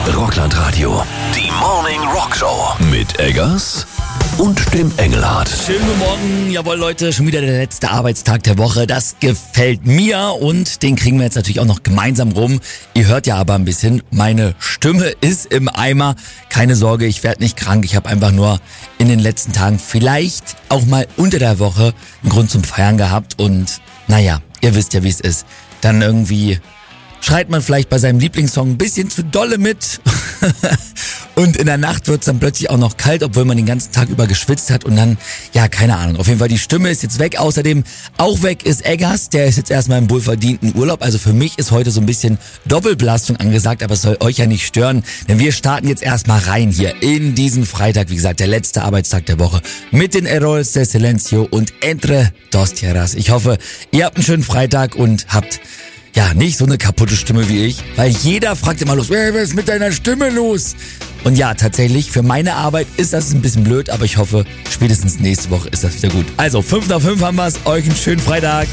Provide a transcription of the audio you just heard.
Rockland-Radio. Die Morning Rock Show. Mit Eggers und dem Engelhardt. Schönen guten Morgen. Jawohl, Leute, schon wieder der letzte Arbeitstag der Woche. Das gefällt mir und den kriegen wir jetzt natürlich auch noch gemeinsam rum. Ihr hört ja aber ein bisschen, meine Stimme ist im Eimer. Keine Sorge, ich werde nicht krank. Ich habe einfach nur in den letzten Tagen vielleicht auch mal unter der Woche einen Grund zum Feiern gehabt. Und naja, ihr wisst ja, wie es ist. Dann irgendwie schreit man vielleicht bei seinem Lieblingssong ein bisschen zu dolle mit und in der Nacht wird es dann plötzlich auch noch kalt, obwohl man den ganzen Tag über geschwitzt hat und dann, ja, keine Ahnung. Auf jeden Fall, die Stimme ist jetzt weg. Außerdem auch weg ist Eggers, der ist jetzt erstmal im wohlverdienten Urlaub. Also für mich ist heute so ein bisschen Doppelbelastung angesagt, aber es soll euch ja nicht stören, denn wir starten jetzt erstmal rein hier in diesen Freitag, wie gesagt, der letzte Arbeitstag der Woche mit den Heroes de Silencio und Entre Dos Tierras. Ich hoffe, ihr habt einen schönen Freitag und habt ja, nicht so eine kaputte Stimme wie ich, weil jeder fragt immer los, was ist mit deiner Stimme los? Und ja, tatsächlich, für meine Arbeit ist das ein bisschen blöd, aber ich hoffe, spätestens nächste Woche ist das wieder gut. Also, 5 nach 5 haben wir's, euch einen schönen Freitag.